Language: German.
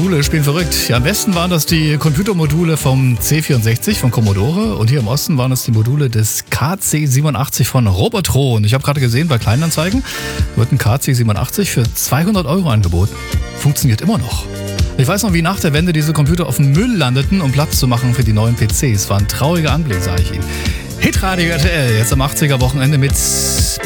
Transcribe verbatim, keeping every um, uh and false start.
Module spielen verrückt. Ja, am besten waren das die Computermodule vom C vierundsechzig von Commodore und hier im Osten waren es die Module des K C siebenundachtzig von Robotron. Ich habe gerade gesehen, bei Kleinanzeigen wird ein K C siebenundachtzig für zweihundert Euro angeboten. Funktioniert immer noch. Ich weiß noch, wie nach der Wende diese Computer auf dem Müll landeten, um Platz zu machen für die neuen P Cs. War ein trauriger Anblick, sage ich Ihnen. Hitradio R T L, jetzt am achtziger Wochenende mit